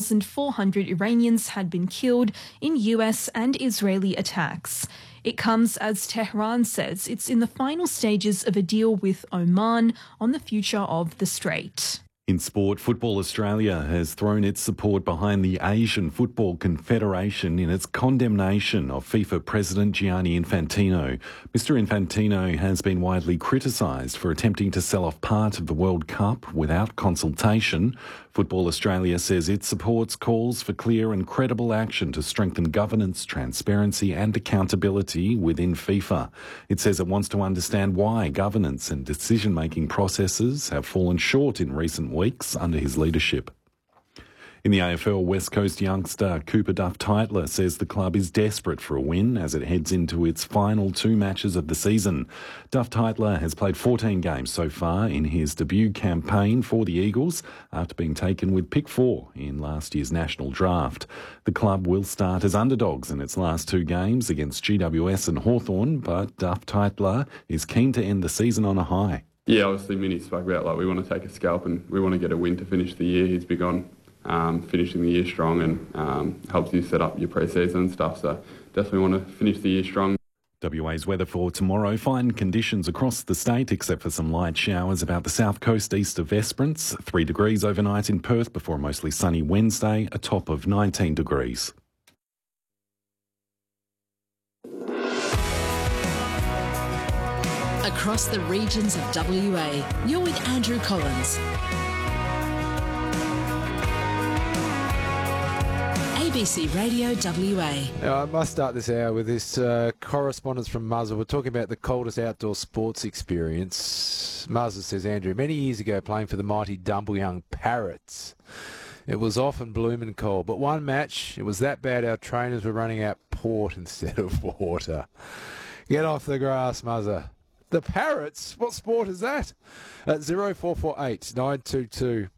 1,400 Iranians had been killed in US and Israeli attacks. It comes as Tehran says it's in the final stages of a deal with Oman on the future of the strait. In sport, Football Australia has thrown its support behind the Asian Football Confederation in its condemnation of FIFA President Gianni Infantino. Mr Infantino has been widely criticised for attempting to sell off part of the World Cup without consultation. Football Australia says it supports calls for clear and credible action to strengthen governance, transparency and accountability within FIFA. It says it wants to understand why governance and decision-making processes have fallen short in recent weeks under his leadership. In the AFL, West Coast youngster Cooper Duff-Tytler says the club is desperate for a win as it heads into its final 2 matches of the season. Duff-Tytler has played 14 games so far in his debut campaign for the Eagles after being taken with pick 4 in last year's national draft. The club will start as underdogs in its last 2 games against GWS and Hawthorn, but Duff-Tytler is keen to end the season on a high. Yeah, obviously Minnie spoke about we want to take a scalp and we want to get a win to finish the year. He's big on finishing the year strong and helps you set up your pre-season and stuff. So definitely want to finish the year strong. WA's weather for tomorrow: fine conditions across the state except for some light showers about the south coast east of Esperance. 3 degrees overnight in Perth before a mostly sunny Wednesday, a top of 19 degrees. Across the regions of WA, you're with Andrew Collins. ABC Radio WA. Now, I must start this hour with this correspondence from Muzza. We're talking about the coldest outdoor sports experience. Muzza says, Andrew, many years ago playing for the mighty Dumbleyung Parrots, it was often blooming cold, but one match, it was that bad our trainers were running out port instead of water. Get off the grass, Muzza. The Parrots? What sport is that? 0448 922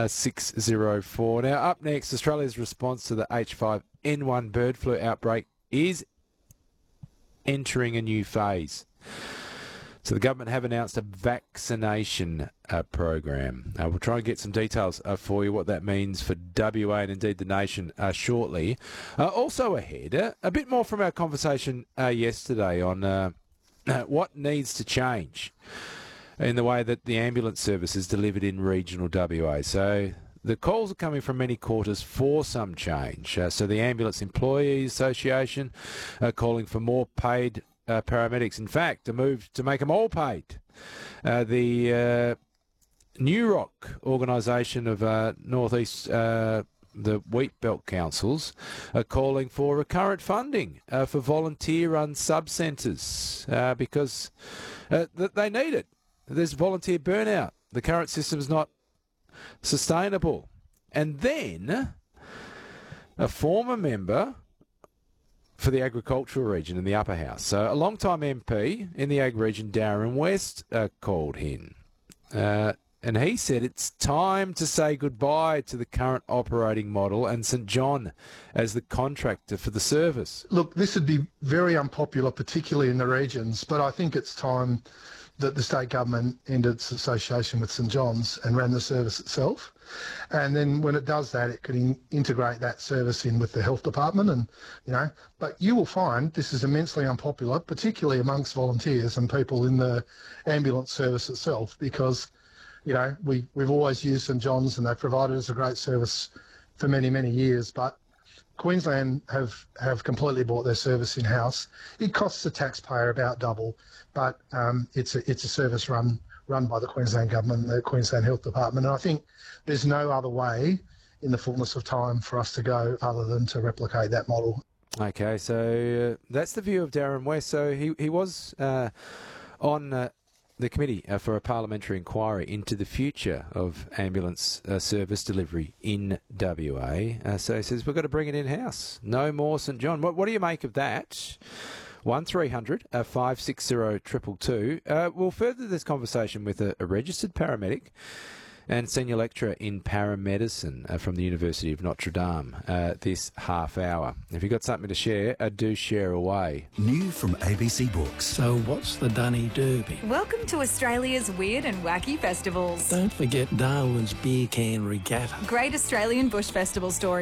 604. Now, up next, Australia's response to the H5N1 bird flu outbreak is entering a new phase. So the government have announced a vaccination program. We'll try and get some details for you, what that means for WA and indeed the nation shortly. Also ahead, a bit more from our conversation yesterday on what needs to change in the way that the ambulance service is delivered in regional WA. So the calls are coming from many quarters for some change. So the Ambulance Employees Association are calling for more paid paramedics. In fact, a move to make them all paid. The New Rock organisation of Northeast, the Wheat Belt Councils, are calling for recurrent funding for volunteer-run sub-centres because they need it. There's volunteer burnout. The current system is not sustainable. And then a former member for the agricultural region in the upper house, so a long-time MP in the ag region, Darren West, called in. And he said it's time to say goodbye to the current operating model and St John as the contractor for the service. Look, this would be very unpopular, particularly in the regions, but I think it's time that the state government ended its association with St John's and ran the service itself. And then when it does that, it can integrate that service in with the health department and, but you will find this is immensely unpopular, particularly amongst volunteers and people in the ambulance service itself, because, we've always used St John's and they've provided us a great service for many, many years, but Queensland have completely bought their service in-house. It costs the taxpayer about double, but it's a service run by the Queensland Government and the Queensland Health Department. And I think there's no other way in the fullness of time for us to go other than to replicate that model. Okay, so that's the view of Darren West. So he was on the committee for a parliamentary inquiry into the future of ambulance service delivery in WA. So he says we've got to bring it in-house. No more St John. What do you make of that? 1300 560 222. We'll further this conversation with a registered paramedic and senior lecturer in paramedicine from the University of Notre Dame this half hour. If you've got something to share, do share away. New from ABC Books. So what's the Dunny Derby? Welcome to Australia's weird and wacky festivals. Don't forget Darwin's Beer Can Regatta. Great Australian Bush Festival stories.